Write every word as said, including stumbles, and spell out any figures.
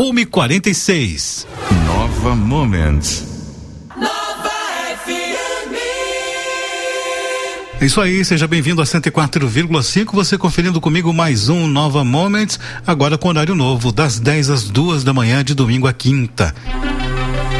uma e quarenta e seis. Nova Moments. É isso aí, seja bem-vindo a cento e quatro vírgula cinco, você conferindo comigo mais um Nova Moments, agora com horário novo, das dez às duas da manhã, de domingo a quinta.